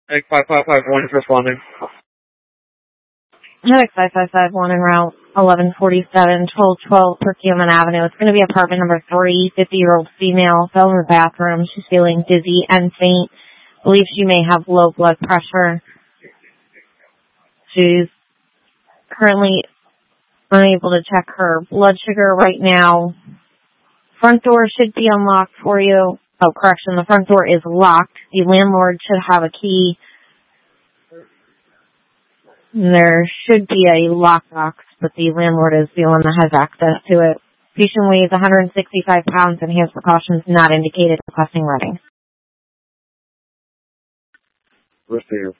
Medic 5551 is responding. Medic 5551 en route 1147, 1212 Perkiomen Avenue. It's going to be apartment number 3, 50-year-old female, fell in the bathroom. She's feeling dizzy and faint. Believes she may have low blood pressure. She's currently unable to check her blood sugar right now. Front door should be unlocked for you. Oh, correction, the front door is locked. The landlord should have a key. There should be a lockbox, but the landlord is the one that has access to it. Patient weighs 165 pounds and has precautions not indicated, requesting reading. Received.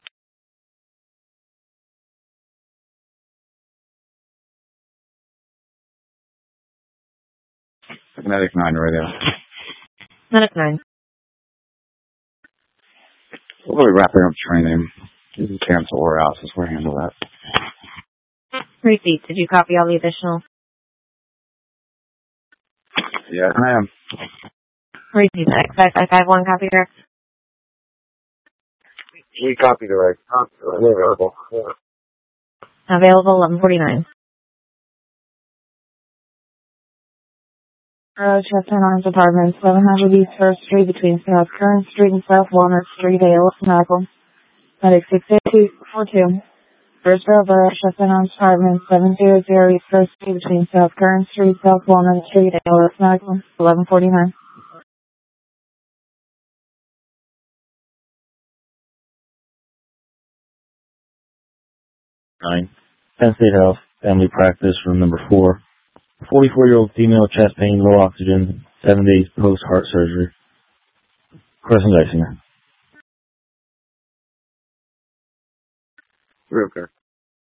Medic 9 radio. Medic 9. We'll be wrapping up training. You can cancel or else as we'll handle that. Receipt. Did you copy all the additional? Yes, ma'am. Receipt. Medic 5551, copy direct. We copy the right. Available. Available 1149. Chester Arms Apartments, 700 East 1st Street between South Curran Street and South Walnut Street, ALS Medical. Medic 68242. First Bravo, Chester Arms Apartments, 700 East 1st Street between South Curran Street, South Walnut Street, ALS Medical. 1149. Penn State Health, Family Practice, room number 4. 44-year-old female, chest pain, low oxygen, 7 days post-heart surgery. Crescent Geisinger. Real good.